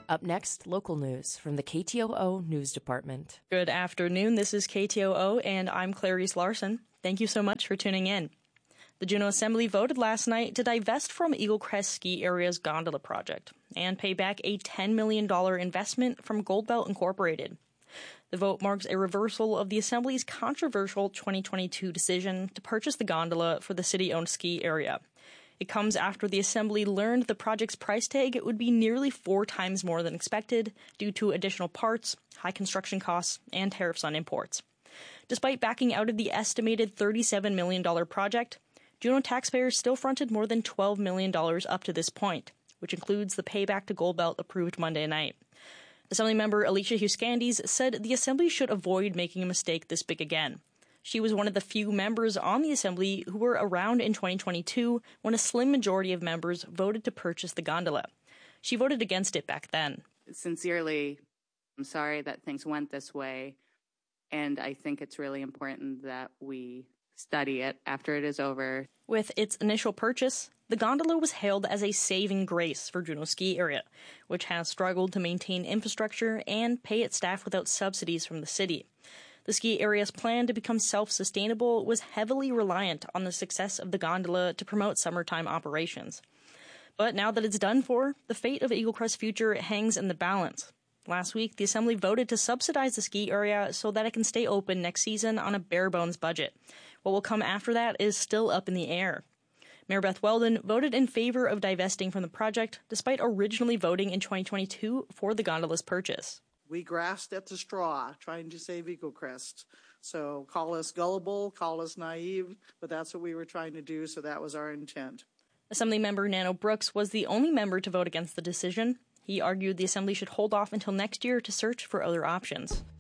Up next, local news from the KTOO News Department. Good afternoon. This is KTOO, and I'm Clarice Larson. Thank you so much for tuning in. The Juneau Assembly voted last night to divest from Eagle Crest Ski Area's gondola project and pay back a $10 million investment from Goldbelt Incorporated. The vote marks a reversal of the Assembly's controversial 2022 decision to purchase the gondola for the city-owned ski area. It comes after the Assembly learned the project's price tag would be nearly 4 times more than expected due to additional parts, high construction costs, and tariffs on imports. Despite backing out of the estimated $37 million project, Juneau taxpayers still fronted more than $12 million up to this point, which includes the payback to Goldbelt approved Monday night. Assemblymember Alicia Huskandes said the Assembly should avoid making a mistake this big again. She was one of the few members on the Assembly who were around in 2022 when a slim majority of members voted to purchase the gondola. She voted against it back then. Sincerely, I'm sorry that things went this way, and I think it's really important that we study it after it is over. With its initial purchase, the gondola was hailed as a saving grace for Juneau Ski Area, which has struggled to maintain infrastructure and pay its staff without subsidies from the city. The ski area's plan to become self-sustainable was heavily reliant on the success of the gondola to promote summertime operations. But now that it's done for, the fate of Eagle Crest's future hangs in the balance. Last week, the Assembly voted to subsidize the ski area so that it can stay open next season on a bare-bones budget. What will come after that is still up in the air. Mayor Beth Weldon voted in favor of divesting from the project, despite originally voting in 2022 for the gondola's purchase. We grasped at the straw, trying to save Eagle Crest. So call us gullible, call us naive, but that's what we were trying to do, so that was our intent. Assemblymember Nano Brooks was the only member to vote against the decision. He argued the Assembly should hold off until next year to search for other options.